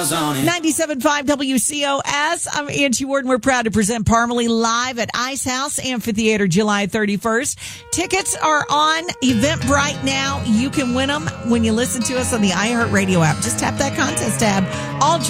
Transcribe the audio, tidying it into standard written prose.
miles on it. 97.5 WCOS. I'm Angie Ward, and we're proud to present Parmalee live at Ice House Amphitheater July 31st. Tickets are on Eventbrite now. You can win them when you listen to us on the iHeartRadio app. Just tap that contest tab. All